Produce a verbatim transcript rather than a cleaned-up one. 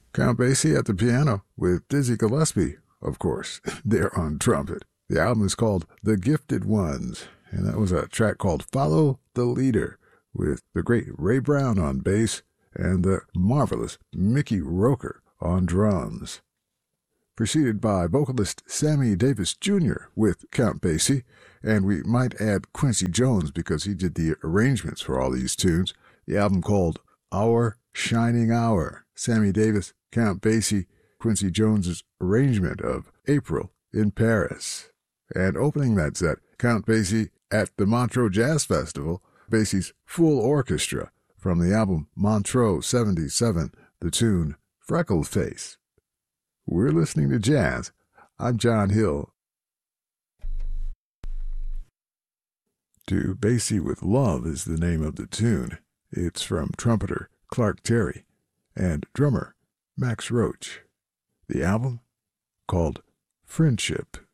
Count Basie at the piano with Dizzy Gillespie, of course, there on trumpet. The album is called The Gifted Ones, and that was a track called Follow the Leader with the great Ray Brown on bass and the marvelous Mickey Roker on drums. Preceded by vocalist Sammy Davis Junior with Count Basie, and we might add Quincy Jones because he did the arrangements for all these tunes. The album called Our Shining Hour. Sammy Davis, Count Basie, Quincy Jones's arrangement of April in Paris. And opening that set, Count Basie at the Montreux Jazz Festival, Basie's full orchestra from the album Montreux seventy-seven, the tune Freckled Face. We're listening to jazz. I'm John Hill. To Basie with Love is the name of the tune. It's from trumpeter Clark Terry and drummer Max Roach. The album called Friendship.